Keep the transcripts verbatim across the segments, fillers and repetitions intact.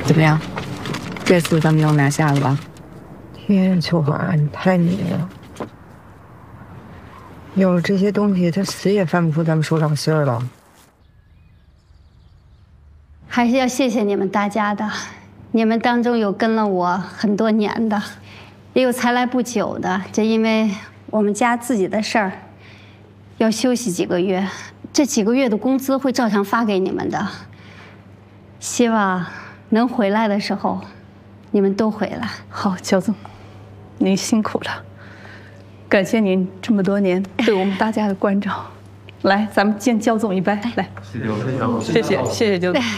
怎么样？这次咱们能拿下了吧？ 天，秋华，你太迷了。有了这些东西，他死也翻不出咱们手掌心儿了。 还是要谢谢你们大家的，你们当中有跟了我很多年的，也有才来不久的。这因为我们家自己的事儿，要休息几个月，这几个月的工资会照常发给你们的。希望能回来的时候，你们都回来。 好，焦总，您辛苦了，感谢您这么多年对我们大家的关照。来，咱们敬焦总一杯，来，谢谢我们的焦总，谢谢谢谢焦总。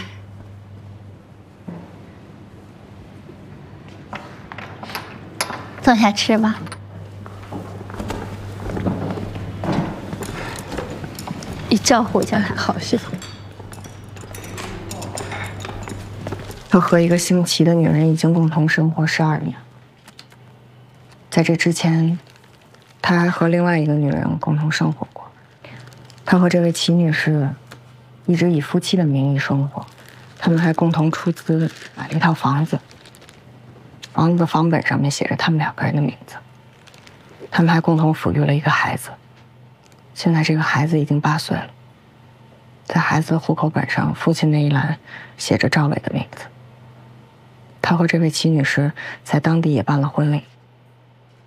坐下吃吧。你照顾一下他。 好，谢谢。 他和一个姓齐的女人已经共同生活十二年。在这之前，他还和另外一个女人共同生活过。他和这位齐女士一直以夫妻的名义生活，他们还共同出资买了一套房子。房子的房本上面写着他们两个人的名字。他们还共同抚育了一个孩子。现在这个孩子已经八岁了，在孩子的户口本上，父亲那一栏写着赵磊的名字。他和这位齐女士在当地也办了婚礼。